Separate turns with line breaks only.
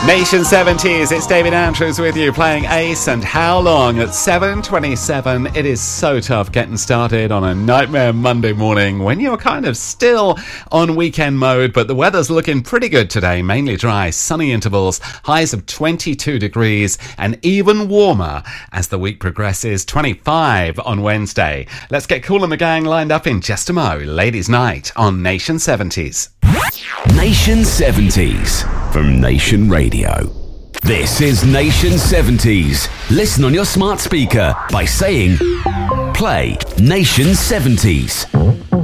Nation 70s, it's David Andrews with you playing Ace and How Long at 7:27. It is so tough getting started on a nightmare Monday morning when you're kind of still on weekend mode, but the weather's looking pretty good today. Mainly dry, sunny intervals, highs of 22 degrees and even warmer as the week progresses, 25 on Wednesday. Let's get Kool and the Gang lined up in just a mo. Ladies' Night on Nation 70s.
Nation 70s from Nation Radio. This is Nation 70s. Listen on your smart speaker by saying, play Nation 70s.